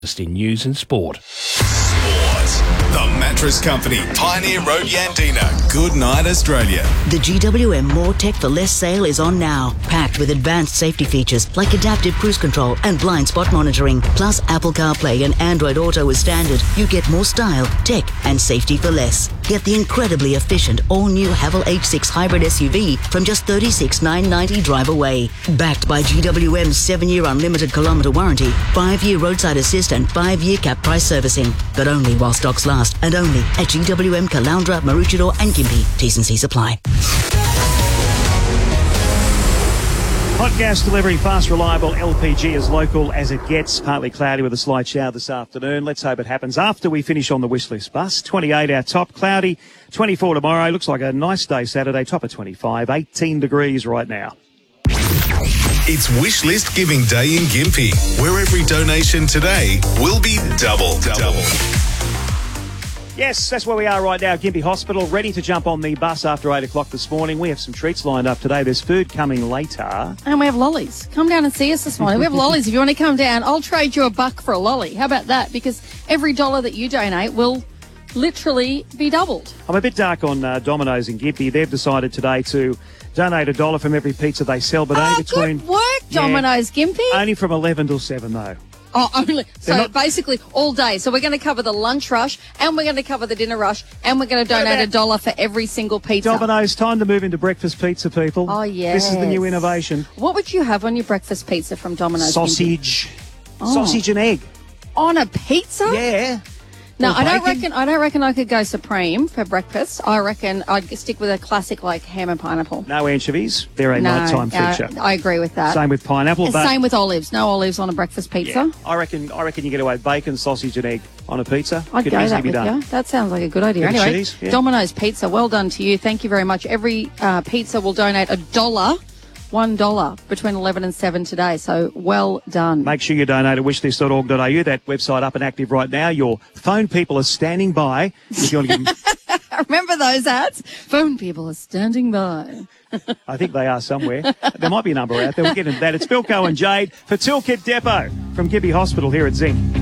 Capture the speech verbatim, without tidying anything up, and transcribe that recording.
Just in news and sport. Sport. The Mattress Company, Pioneer Road, Yandina. Good night, Australia. The G W M More Tech for Less sale is on now. Packed with advanced safety features like adaptive cruise control and blind spot monitoring. Plus Apple CarPlay and Android Auto as standard. You get more style, tech and safety for less. Get the incredibly efficient all-new Haval H six hybrid S U V from just thirty-six thousand nine hundred ninety dollars drive away. Backed by G W M's seven-year unlimited kilometre warranty, five-year roadside assist and five-year cap price servicing. But only while stocks last and only at G W M Caloundra, Maroochydore and Gympie. T's and C's apply. Hot gas delivery, fast, reliable L P G, as local as it gets. Partly cloudy with a slight shower this afternoon. Let's hope it happens after we finish on the wish list bus. twenty-eight our top, cloudy, twenty-four tomorrow. Looks like a nice day Saturday, top of twenty-five, eighteen degrees right now. It's Wish List Giving Day in Gympie, where every donation today will be double. Double. Yes, that's where we are right now, Gympie Hospital, ready to jump on the bus after eight o'clock this morning. We have some treats lined up today. There's food coming later. And we have lollies. Come down and see us this morning. We have lollies. If you want to come down, I'll trade you a buck for a lolly. How about that? Because every dollar that you donate will literally be doubled. I'm a bit dark on uh, Domino's in Gympie. They've decided today to donate a dollar from every pizza they sell, but oh, only between... good work, Domino's, yeah, Gympie. Only from eleven till seven, though. Oh, only. So not... basically all day. So we're going to cover the lunch rush and we're going to cover the dinner rush and we're going to donate a dollar for every single pizza. Domino's, time to move into breakfast pizza, people. Oh, yes. This is the new innovation. What would you have on your breakfast pizza from Domino's? Sausage. Oh. Sausage and egg. On a pizza? Yeah. No, I don't bacon. reckon. I don't reckon I could go supreme for breakfast. I reckon I'd stick with a classic like ham and pineapple. No anchovies. They're a no, nighttime uh, feature. I agree with that. Same with pineapple. And but same with olives. No olives on a breakfast pizza. Yeah, I reckon. I reckon you get away with bacon, sausage, and egg on a pizza. I'd Could go easily that be with done. you. That sounds like a good idea. Bit of Anyway, cheese, yeah. Domino's Pizza. Well done to you. Thank you very much. Every uh, pizza will donate a dollar. One dollar between eleven and seven today. So well done. Make sure you donate at wishlist dot org dot a u. That website up and active right now. Your phone people are standing by. If you want to give them... Remember those ads? Phone people are standing by. I think they are somewhere. There might be a number out there. We'll get into that. It's Philco and Jade for Toolkit Depot from Gympie Hospital here at Zinc.